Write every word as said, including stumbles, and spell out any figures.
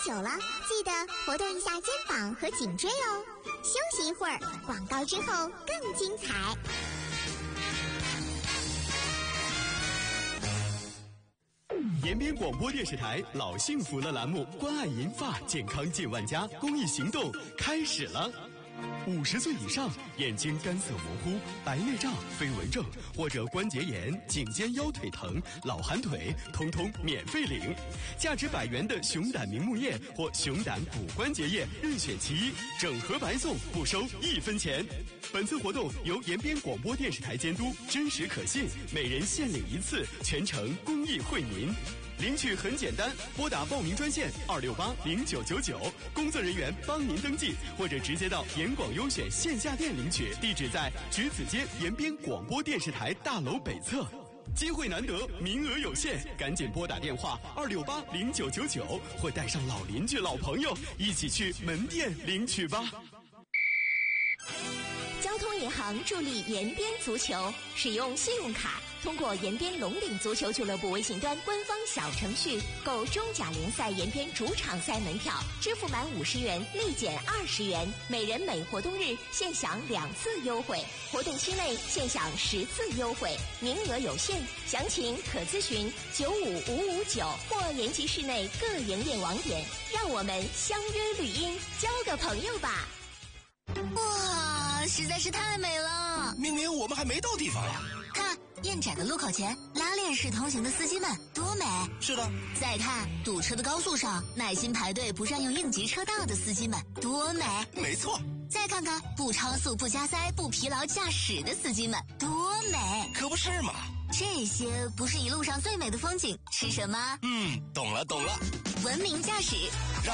久了，记得活动一下肩膀和颈椎哦。休息一会儿，广告之后更精彩。 延边广播电视台老幸福了栏目关爱银发健康近万家公益行动开始了。五十岁以上眼睛干涩模糊、白内障、飞蚊症或者关节炎、颈肩腰腿疼、老寒腿，通通免费领。价值百元的熊胆明目液或熊胆骨关节液任选其一，整盒白送，不收一分钱。本次活动由延边广播电视台监督，真实可信，每人限领一次，全程公益惠民。领取很简单，拨打报名专线二六八零九九九，工作人员帮您登记，或者直接到延广优选线下店领取，地址在橘子街延边广播电视台大楼北侧。机会难得，名额有限，赶紧拨打电话二六八零九九九，或带上老邻居、老朋友一起去门店领取吧。 交通银行助力延边足球，使用信用卡通过延边龙岭足球俱乐部微信端官方小程序购中甲联赛延边主场赛门票，支付满五十元立减二十元，每人每活动日现享两次优惠，活动期内现享十次优惠，名额有限，详情可咨询九五五五九或延吉市内各营业网点。让我们相约绿荫，交个朋友吧。 哇，实在是太美了！ 明明我们还没到地方呀。 看，燕窄的路口前，拉链式通行的司机们多美！ 是的。 再看堵车的高速上，耐心排队不占用应急车道的司机们多美！ 没错。 再看看不超速、不加塞、不疲劳驾驶的司机们多美！ 可不是嘛。 这些不是一路上最美的风景是什么？ 嗯，懂了懂了。 文明驾驶。